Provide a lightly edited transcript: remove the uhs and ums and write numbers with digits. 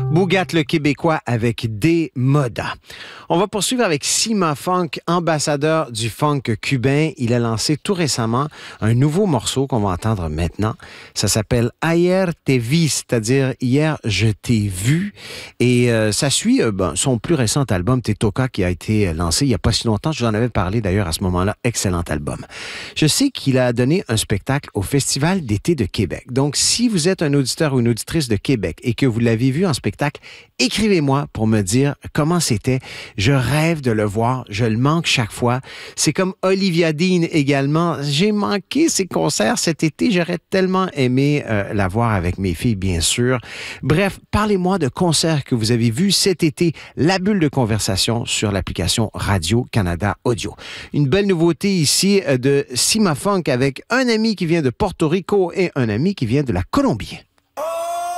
Bougat le Québécois avec des Moda. On va poursuivre avec Sima Funk, ambassadeur du funk cubain. Il a lancé tout récemment un nouveau morceau qu'on va entendre maintenant. Ça s'appelle Ayer te vi, c'est-à-dire Hier je t'ai vu. Et ça suit son plus récent album, Te Toca, qui a été lancé il n'y a pas si longtemps. Je vous en avais parlé d'ailleurs à ce moment-là. Excellent album. Je sais qu'il a donné un spectacle au Festival d'été de Québec. Donc, si vous êtes un auditeur ou une auditrice de Québec et que vous l'avez vu en spectacle, écrivez-moi pour me dire comment c'était. Je rêve de le voir. Je le manque chaque fois. C'est comme Olivia Dean également. J'ai manqué ses concerts cet été. J'aurais tellement aimé la voir avec mes filles, bien sûr. Bref, parlez-moi de concerts que vous avez vus cet été. La bulle de conversation sur l'application Radio-Canada Audio. Une belle nouveauté ici de Sima Funk avec un ami qui vient de Porto Rico et un ami qui vient de la Colombie.